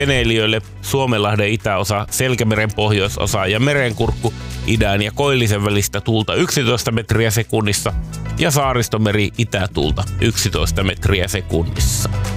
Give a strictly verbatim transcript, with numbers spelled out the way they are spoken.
veneilijöille Suomenlahden itäosa, Selkämeren pohjoisosa ja Merenkurkku idän ja Koillisen välistä tuulta yksitoista metriä sekunnissa ja Saaristomeri itätuulta yksitoista metriä sekunnissa.